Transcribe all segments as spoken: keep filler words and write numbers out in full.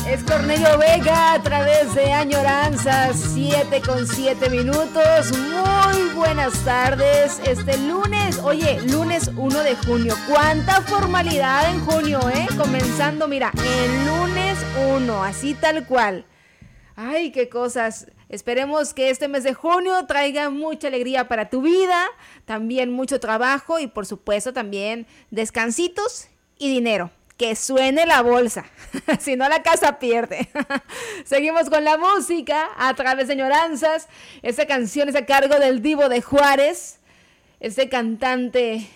Es Cornelio Vega a través de Añoranzas, siete con siete minutos. Muy buenas tardes. Este lunes, oye, lunes uno de junio. ¿Cuánta formalidad en junio, eh? Comenzando, mira, el lunes uno, así tal cual. Ay, qué cosas. Esperemos que este mes de junio traiga mucha alegría para tu vida, también mucho trabajo y por supuesto también descansitos y dinero. Que suene la bolsa, si no la casa pierde. Seguimos con la música a través de Añoranzas. Esta canción es a cargo del Divo de Juárez, este cantante,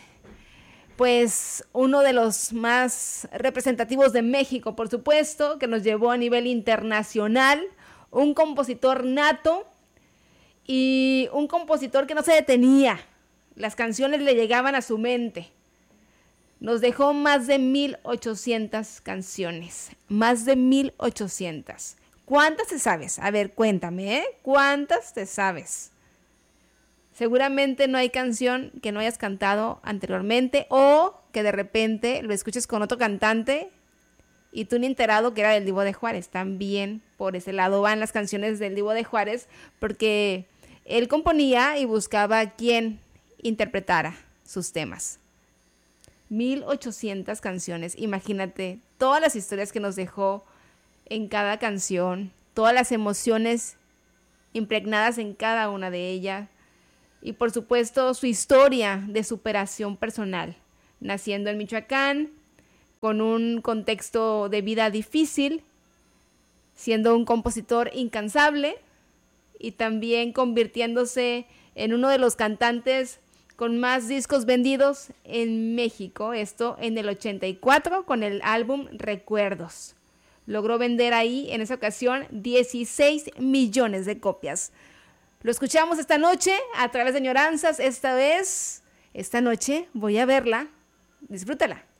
pues uno de los más representativos de México, por supuesto, que nos llevó a nivel internacional, un compositor nato y un compositor que no se detenía. Las canciones le llegaban a su mente. Nos dejó más de mil ochocientas canciones, más de mil ochocientas. ¿Cuántas te sabes? A ver, cuéntame, ¿eh? ¿Cuántas te sabes? Seguramente no hay canción que no hayas cantado anteriormente o que de repente lo escuches con otro cantante y tú ni enterado que era del Divo de Juárez. También por ese lado van las canciones del Divo de Juárez porque él componía y buscaba a quien interpretara sus temas. mil ochocientas canciones, imagínate todas las historias que nos dejó en cada canción, todas las emociones impregnadas en cada una de ellas y por supuesto su historia de superación personal, naciendo en Michoacán, con un contexto de vida difícil, siendo un compositor incansable y también convirtiéndose en uno de los cantantes con más discos vendidos en México, esto en el ochenta y cuatro con el álbum Recuerdos. Logró vender ahí en esa ocasión dieciséis millones de copias. Lo escuchamos esta noche a través de Añoranzas, esta vez, esta noche voy a verla, disfrútala.